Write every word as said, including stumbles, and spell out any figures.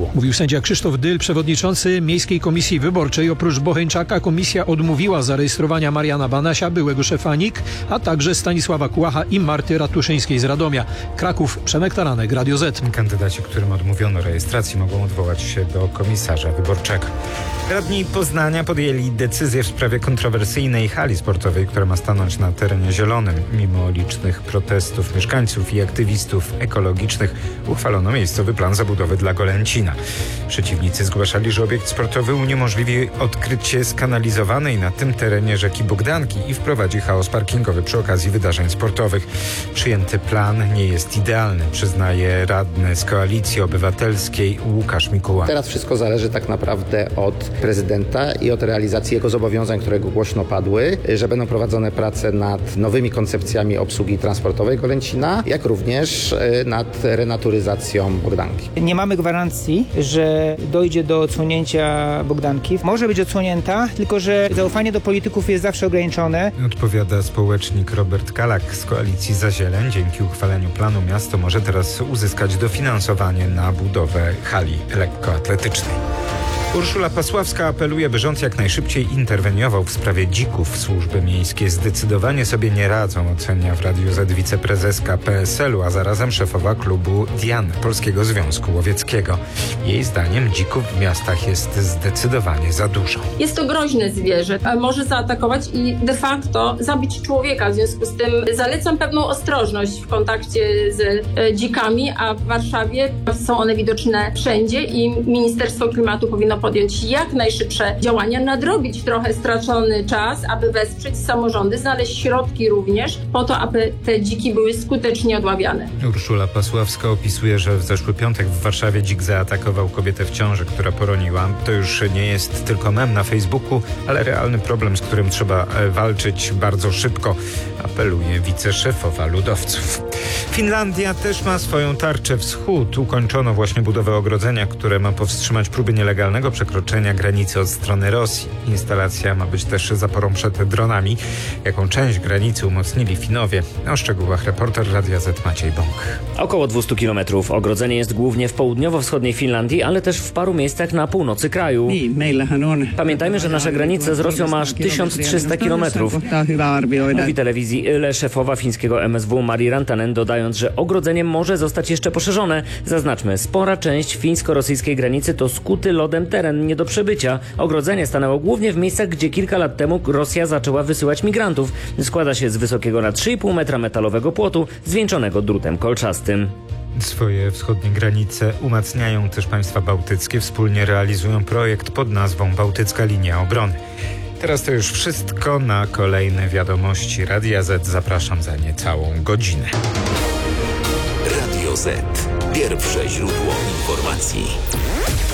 wynikło. Mówił sędzia Krzysztof Dyl, przewodniczący Miejskiej Komisji Wyborczej. Oprócz Bocheńczaka komisja odmówiła zarejestrowania Mariana Banasia, byłego szefa N I K, a także Stanisława Kułacha i Marty Ratuszyńskiej z Radomia. Kraków, Przemek Taranek, Radio Z. Kandydaci, którym odmówiono rejestracji, mogą odwołać się do komisarza wyborczego. Radni Poznania podjęli decyzję w sprawie kontrowersyjnej hali sportowej, która ma stanąć na terenie zielonym. Mimo licznych protestów mieszkańców i aktywistów ekologicznych uchwalono miejscowy plan zabudowy dla Golęcina. Przeciwnicy zgłaszali, że obiekt sportowy uniemożliwi odkrycie skanalizowanej na tym terenie rzeki Bogdanki i wprowadzi chaos parkingowy przy okazji wydarzeń sportowych. Przyjęty plan nie jest idealny, przyznaje radny z Koalicji Obywatelskiej Łukasz Mikuła. Teraz wszystko zależy tak naprawdę od prezydenta i od realizacji jego zobowiązań, które głośno padły, że będą prowadzone prace nad nowymi koncepcjami obsługi transportowej Golęcina, jak również nad renaturyzacją Bogdanki. Nie mamy gwarancji, że dojdzie do odsłonięcia Bogdanki. Może być odsłonięta, tylko że zaufanie do polityków jest zawsze ograniczone. Odpowiada społecznik Robert Kalak z Koalicji za Zieleń. Dzięki uchwaleniu planu miasto może teraz uzyskać dofinansowanie na budowę hali lekkoatletycznej. Urszula Pasławska apeluje, by rząd jak najszybciej interweniował w sprawie dzików. Służby miejskie zdecydowanie sobie nie radzą, ocenia w Radiu Z wiceprezeska P S L u, a zarazem szefowa klubu Dian, Polskiego Związku Łowieckiego. Jej zdaniem dzików w miastach jest zdecydowanie za dużo. Jest to groźne zwierzę, może zaatakować i de facto zabić człowieka. W związku z tym zalecam pewną ostrożność w kontakcie z dzikami, a w Warszawie są one widoczne wszędzie i Ministerstwo Klimatu powinno podjąć jak najszybsze działania, nadrobić trochę stracony czas, aby wesprzeć samorządy, znaleźć środki również po to, aby te dziki były skutecznie odławiane. Urszula Pasławska opisuje, że w zeszły piątek w Warszawie dzik zaatakował kobietę w ciąży, która poroniła. To już nie jest tylko mem na Facebooku, ale realny problem, z którym trzeba walczyć bardzo szybko, apeluje wiceszefowa ludowców. Finlandia też ma swoją tarczę wschód. Ukończono właśnie budowę ogrodzenia, które ma powstrzymać próby nielegalnego przekroczenia granicy od strony Rosji. Instalacja ma być też zaporą przed dronami. Jaką część granicy umocnili Finowie? O szczegółach reporter Radia Z Maciej Bąk. Około dwieście kilometrów. Ogrodzenie jest głównie w południowo-wschodniej Finlandii, ale też w paru miejscach na północy kraju. Pamiętajmy, że nasza granica z Rosją ma aż tysiąc trzysta kilometrów. Mówi telewizji Yle szefowa fińskiego M S W Mari Rantanen, dodając, że ogrodzenie może zostać jeszcze poszerzone. Zaznaczmy, spora część fińsko-rosyjskiej granicy to skuty lodem teren nie do przebycia. Ogrodzenie stanęło głównie w miejscach, gdzie kilka lat temu Rosja zaczęła wysyłać migrantów. Składa się z wysokiego na trzy i pół metra metalowego płotu zwieńczonego drutem kolczastym. Swoje wschodnie granice umacniają też państwa bałtyckie. Wspólnie realizują projekt pod nazwą Bałtycka Linia Obrony. Teraz to już wszystko. Na kolejne wiadomości Radia Z zapraszam za niecałą godzinę. Radio Z. Pierwsze źródło informacji.